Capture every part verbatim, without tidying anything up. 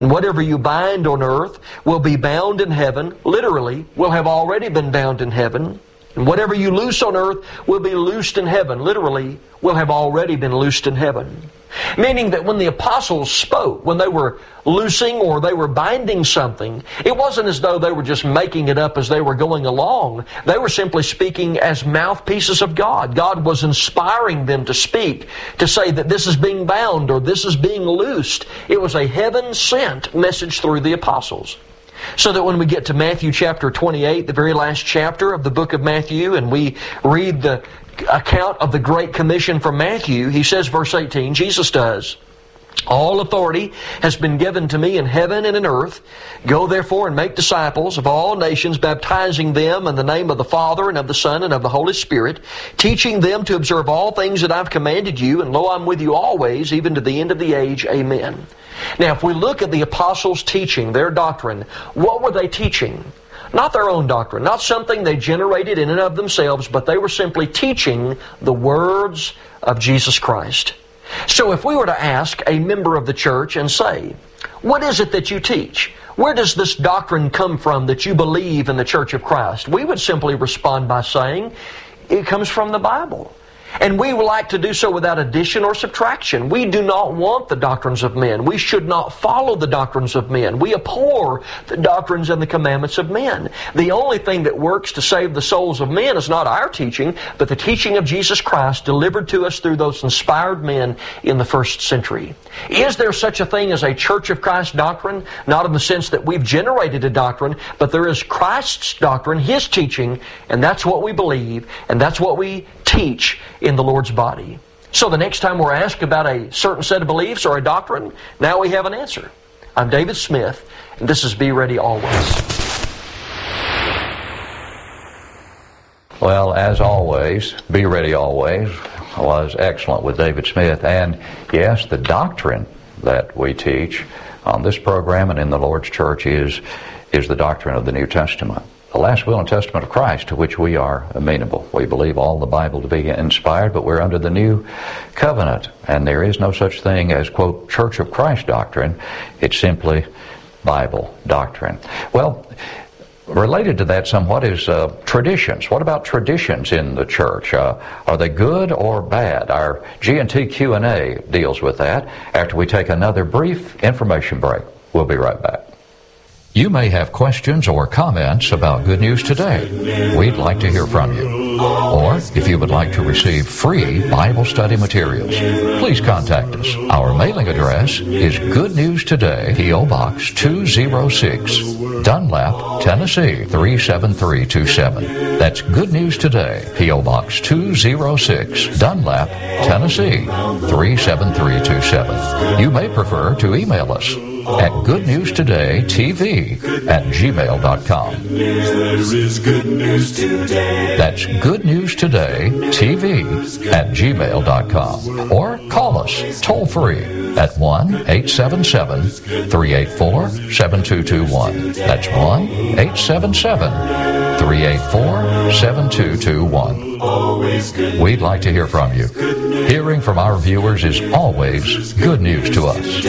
Whatever you bind on earth will be bound in heaven, literally, will have already been bound in heaven. And whatever you loose on earth will be loosed in heaven, literally, will have already been loosed in heaven. Meaning that when the apostles spoke, when they were loosing or they were binding something, it wasn't as though they were just making it up as they were going along. They were simply speaking as mouthpieces of God. God was inspiring them to speak, to say that this is being bound or this is being loosed. It was a heaven-sent message through the apostles. So that when we get to Matthew chapter twenty-eight, the very last chapter of the book of Matthew, and we read the account of the Great Commission from Matthew, he says, verse eighteen, Jesus does, "All authority has been given to me in heaven and in earth. Go therefore and make disciples of all nations, baptizing them in the name of the Father and of the Son and of the Holy Spirit, teaching them to observe all things that I've commanded you, and lo, I'm with you always, even to the end of the age. Amen." Now, if we look at the apostles' teaching, their doctrine, what were they teaching? Not their own doctrine, not something they generated in and of themselves, but they were simply teaching the words of Jesus Christ. So if we were to ask a member of the church and say, "What is it that you teach? Where does this doctrine come from that you believe in the Church of Christ?" we would simply respond by saying, "It comes from the Bible." And we would like to do so without addition or subtraction. We do not want the doctrines of men. We should not follow the doctrines of men. We abhor the doctrines and the commandments of men. The only thing that works to save the souls of men is not our teaching, but the teaching of Jesus Christ delivered to us through those inspired men in the first century. Is there such a thing as a Church of Christ doctrine? Not in the sense that we've generated a doctrine, but there is Christ's doctrine, His teaching, and that's what we believe, and that's what we teach in the Lord's body. So the next time we're asked about a certain set of beliefs or a doctrine, now we have an answer. I'm David Smith, and this is Be Ready Always. Well, as always, Be Ready Always was excellent with David Smith. And yes, the doctrine that we teach on this program and in the Lord's church is, is the doctrine of the New Testament. The last will and testament of Christ, to which we are amenable. We believe all the Bible to be inspired, but we're under the new covenant, and there is no such thing as, quote, Church of Christ doctrine. It's simply Bible doctrine. Well, related to that somewhat is uh, traditions. What about traditions in the church? Uh, are they good or bad? Our G and T Q and A deals with that after we take another brief information break. We'll be right back. You may have questions or comments about Good News Today. We'd like to hear from you. Or, if you would like to receive free Bible study materials, please contact us. Our mailing address is Good News Today, P O. Box two oh six, Dunlap, Tennessee three seven three two seven. That's Good News Today, P O. Box two oh six, Dunlap, Tennessee three seven three two seven. You may prefer to email us at goodnewstodaytv at gmail dot com. That's goodnewstodaytv at gmail dot com. Or call us toll free at one eight seven seven, three eight four, seven two two one. That's one eight seven seven, three eight four, seven two two one. We'd like to hear from you. Hearing from our viewers is always good news to us.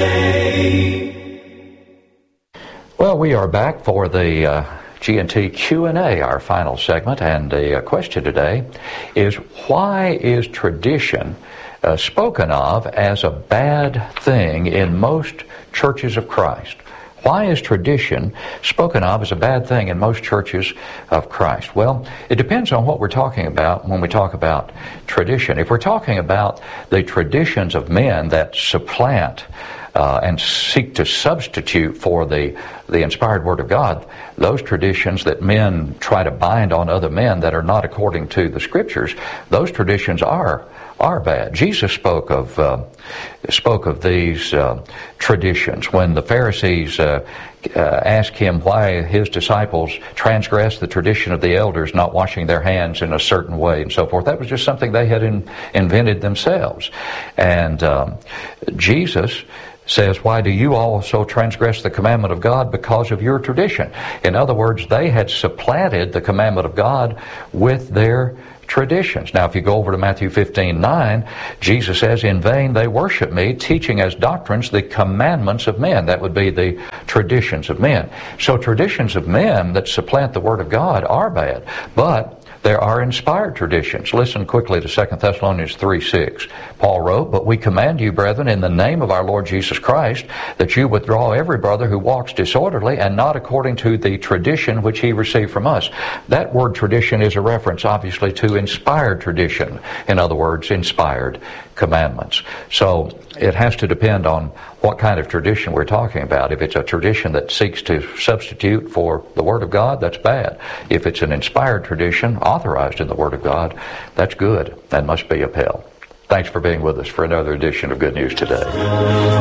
Well, we are back for the uh, G and T Q and A, our final segment, and the uh, question today is, why is tradition uh, spoken of as a bad thing in most churches of Christ? Why is tradition spoken of as a bad thing in most churches of Christ? Well, it depends on what we're talking about when we talk about tradition. If we're talking about the traditions of men that supplant Uh, and seek to substitute for the, the inspired Word of God, those traditions that men try to bind on other men that are not according to the Scriptures, those traditions are are bad. Jesus spoke of uh, spoke of these uh, traditions when the Pharisees uh, uh, asked him why his disciples transgressed the tradition of the elders, not washing their hands in a certain way and so forth. That was just something they had in, invented themselves. And um, Jesus says, why do you also transgress the commandment of God because of your tradition? In other words, they had supplanted the commandment of God with their traditions. Now, if you go over to Matthew fifteen nine, Jesus says, "In vain they worship me, teaching as doctrines the commandments of men." That would be the traditions of men. So traditions of men that supplant the Word of God are bad. But there are inspired traditions. Listen quickly to Second Thessalonians three six. Paul wrote, "But we command you, brethren, in the name of our Lord Jesus Christ, that you withdraw every brother who walks disorderly and not according to the tradition which he received from us." That word tradition is a reference, obviously, to inspired tradition. In other words, inspired commandments. So it has to depend on what kind of tradition we're talking about. If it's a tradition that seeks to substitute for the Word of God, that's bad. If it's an inspired tradition authorized in the Word of God, that's good and must be upheld. Thanks for being with us for another edition of Good News Today.